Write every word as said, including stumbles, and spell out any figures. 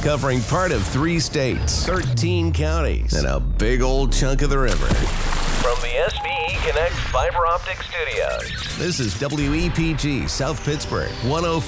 covering part of three states, thirteen counties, and a big old chunk of the river. From the S B E Connect Fiber Optic Studios, this is W E P G South Pittsburgh, one oh